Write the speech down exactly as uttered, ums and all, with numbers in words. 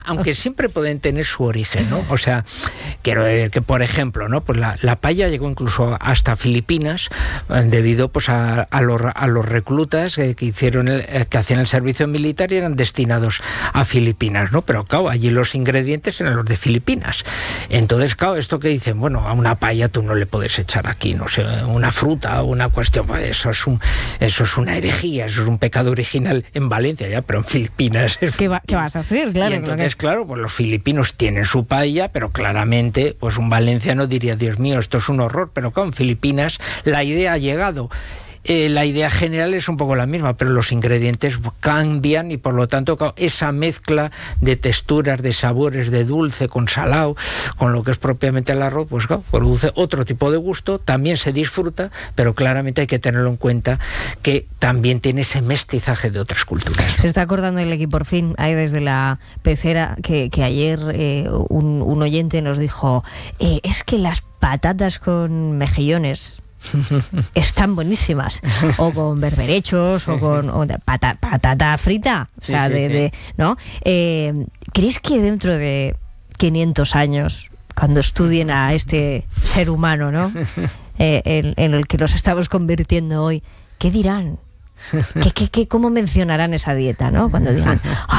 Aunque siempre pueden tener su origen, ¿no? O sea, quiero decir que, por ejemplo, ¿no? Pues la, la paella llegó incluso hasta Filipinas eh, debido pues a, a, los, a los reclutas eh, que hicieron el, eh, que hacían el servicio militar y eran destinados a Filipinas, ¿no? Pero claro, allí los ingredientes eran los de Filipinas. Entonces, claro, esto que dicen, bueno, a una paella tú no le puedes echar aquí, no sé, una fruta o una cuestión, pues eso es un, eso es una herejía, eso es un pecado original en Valencia, ya, pero en Filipinas es... ¿Qué, va, ¿Qué vas a hacer? Claro. Y entonces, claro, pues los filipinos tienen su paella, pero claramente, pues un valenciano diría, Dios mío, esto es un horror, pero claro, en Filipinas la idea ha llegado. Eh, la idea general es un poco la misma, pero los ingredientes cambian y por lo tanto esa mezcla de texturas, de sabores, de dulce con salado, con lo que es propiamente el arroz, pues claro, produce otro tipo de gusto, también se disfruta, pero claramente hay que tenerlo en cuenta que también tiene ese mestizaje de otras culturas. Se está acordando el equipo por fin, ahí desde la pecera, que, que ayer eh, un, un oyente nos dijo, eh, es que las patatas con mejillones están buenísimas, o con berberechos, o con o de pata, patata frita, o sea, sí, sí, de, sí. de, ¿no? Eh, ¿Crees que dentro de quinientos años, cuando estudien a este ser humano, ¿no? Eh, en, en el que nos estamos convirtiendo hoy, ¿qué dirán? ¿Qué, qué, qué, ¿Cómo mencionarán esa dieta, ¿no? Cuando digan,